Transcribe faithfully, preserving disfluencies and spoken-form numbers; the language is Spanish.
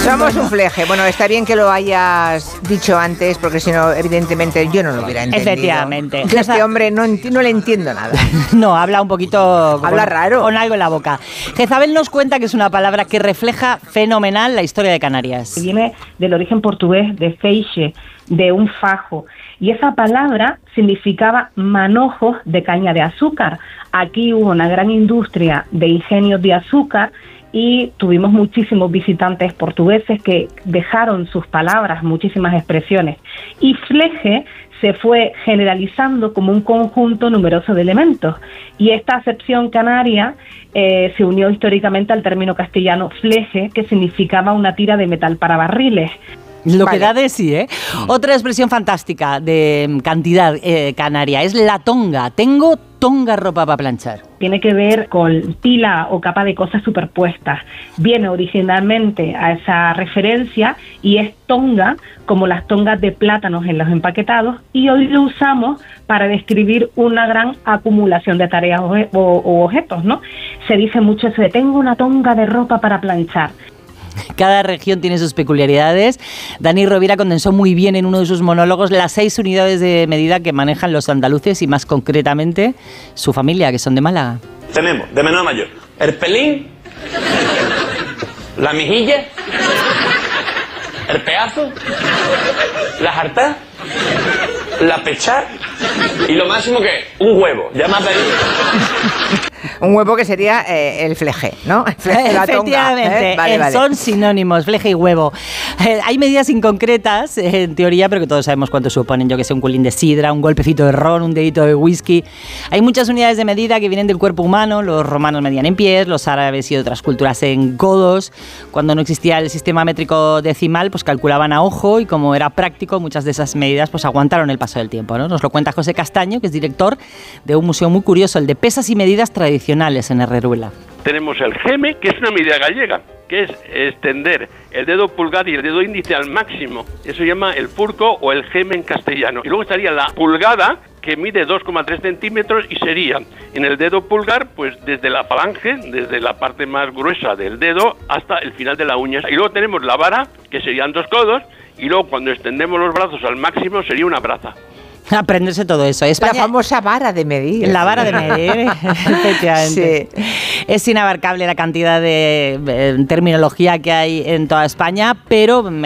Somos un fleje. Bueno, está bien que lo hayas dicho antes, porque si no, evidentemente, yo no lo hubiera entendido. Efectivamente. Yo a este hombre no, no le entiendo nada. No, habla un poquito... Habla con, raro. Con algo en la boca. Jezabel nos cuenta que es una palabra que refleja fenomenal la historia de Canarias. Viene del origen portugués de feixe, de un fajo. Y esa palabra significaba manojos de caña de azúcar. Aquí hubo una gran industria de ingenios de azúcar y tuvimos muchísimos visitantes portugueses que dejaron sus palabras, muchísimas expresiones. Y fleje se fue generalizando como un conjunto numeroso de elementos. Y esta acepción canaria eh, se unió históricamente al término castellano fleje, que significaba una tira de metal para barriles. Lo Vale. que da de sí, ¿eh? Otra expresión fantástica de cantidad eh, canaria es la tonga. Tengo tonga ropa para planchar. Tiene que ver con pila o capa de cosas superpuestas. Viene originalmente a esa referencia y es tonga, como las tongas de plátanos en los empaquetados, y hoy lo usamos para describir una gran acumulación de tareas o, o, o objetos, ¿no? Se dice mucho eso de tengo una tonga de ropa para planchar. Cada región tiene sus peculiaridades. Dani Rovira condensó muy bien en uno de sus monólogos las seis unidades de medida que manejan los andaluces y más concretamente su familia, que son de Málaga. Tenemos, de menor a mayor, el pelín, la mejilla, el pedazo, la jartá, la pechar y lo máximo que es un huevo. Ya más de ahí. Un huevo que sería eh, el fleje, ¿no? El fleje, la tonga, Efectivamente, ¿eh? Vale, eh, vale. son sinónimos, fleje y huevo. Eh, hay medidas inconcretas, eh, en teoría, pero que todos sabemos cuánto suponen. Yo que sé, un culín de sidra, un golpecito de ron, un dedito de whisky. Hay muchas unidades de medida que vienen del cuerpo humano. Los romanos medían en pies, los árabes y otras culturas en codos. Cuando no existía el sistema métrico decimal, pues calculaban a ojo y como era práctico, muchas de esas medidas pues aguantaron el paso del tiempo, ¿no? Nos lo cuenta José Castaño, que es director de un museo muy curioso, el de pesas y medidas tradicionales en Herreruela. Tenemos el geme, que es una medida gallega, que es extender el dedo pulgar y el dedo índice al máximo. Eso se llama el furco o el geme en castellano. Y luego estaría la pulgada, que mide dos coma tres centímetros y sería en el dedo pulgar, pues desde la falange, desde la parte más gruesa del dedo hasta el final de la uña. Y luego tenemos la vara, que serían dos codos, y luego cuando extendemos los brazos al máximo sería una braza. Aprenderse todo eso. España, la famosa vara de medir. La vara de medir, efectivamente. Sí. Es inabarcable la cantidad de eh, terminología que hay en toda España, pero